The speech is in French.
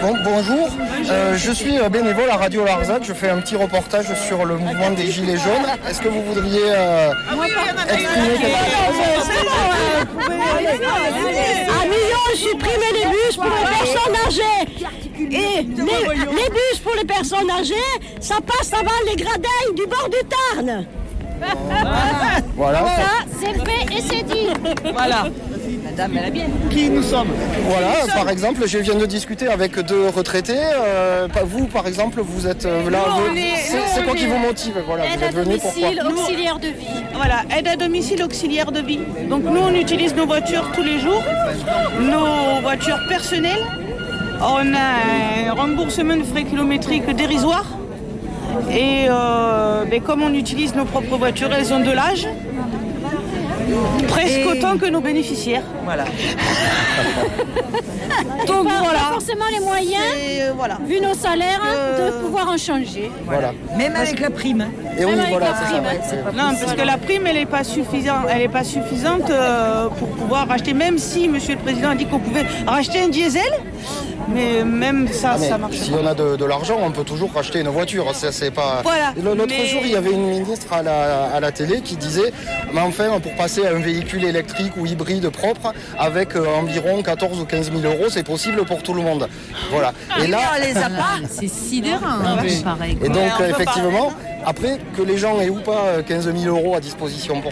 Bonjour, je suis bénévole à Radio Larzac, je fais un petit reportage sur le mouvement des Gilets jaunes. Est-ce que vous voudriez exprimer quelque chose? À Millau, supprimer les bus pour les personnes âgées. Et les bus pour les personnes âgées, ça passe avant les gradins du bord du Tarn. Voilà. Ça, c'est fait et c'est dit. Voilà. Madame, elle a bien. Qui nous sommes? Voilà, par exemple, je viens de discuter avec 2 retraités. Vous, par exemple, vous êtes là. C'est quoi qui vous motive? Voilà, Aide vous à êtes venu pourquoi? domicile, auxiliaire de vie. Voilà, aide à domicile, auxiliaire de vie. Donc nous, on utilise nos voitures tous les jours, nos voitures personnelles. On a un remboursement de frais kilométriques dérisoire. Et comme on utilise nos propres voitures, elles ont de l'âge. Presque autant que nos bénéficiaires. Voilà. Donc voilà. Pas forcément les moyens, vu nos salaires, de pouvoir en changer. Voilà. Même avec la prime. Et oui, Même avec voilà, la c'est prime. ça. Non, parce que la prime, elle n'est pas suffisante. Elle n'est pas suffisante pour pouvoir racheter. Même si Monsieur le Président a dit qu'on pouvait racheter un diesel, mais même ça, ça marche. Si on a de l'argent, on peut toujours racheter une voiture. C'est pas. Voilà. L'autre jour, il y avait une ministre à la télé qui disait, mais enfin, pour passer à un véhicule électrique ou hybride propre, avec environ 14 ou 15 000 euros, c'est possible pour tout le monde. Voilà. Et là, on les a pas. C'est sidérant, pareil. et donc, on peut effectivement, après, que les gens aient ou pas 15 000 euros à disposition pour